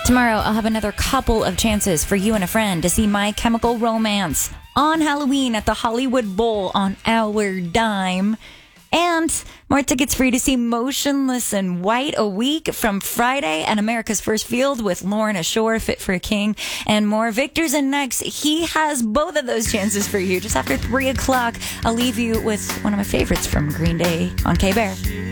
Tomorrow, I'll have another couple of chances for you and a friend to see My Chemical Romance on Halloween at the Hollywood Bowl on our dime. And more tickets for you to see Motionless in White a week from Friday at America's First Field with Lauren Ashore, Fit for a King, and more. Victor's in next. He has both of those chances for you. Just after 3 o'clock, I'll leave you with one of my favorites from Green Day on K-Bear.